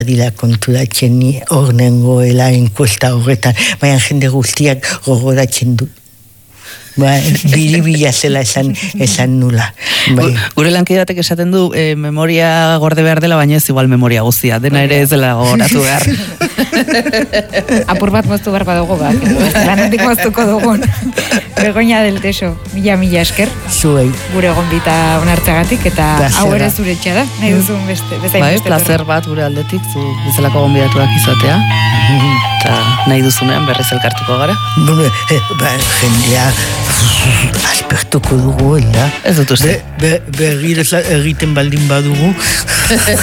Dila konturatzen ni hor nengoela enkuesta horretan, baina jende guztiak gogoratzen du. Biri-bila zela esan nula. Gure lankidatek esaten du memoria gorde behar dela, baina ez igual memoria guztia. Dena ere ez dela gogoratu behar. Apur bat moztu behar badugu bat. Lanetik moztuko dugun. Begoña del Teso, mila esker. Zuei. Gure gonbita onartzagatik, eta hau ere zure etxea da. Nahi duzun bezain beste. Placer bat gure aldetik, zu bezalako gonbidatuak izatea. Eta nahi duzunean berriz elkartuko gara. Jendea aspertuko dugu, ez dut uste. Berri egiten baldin badugu.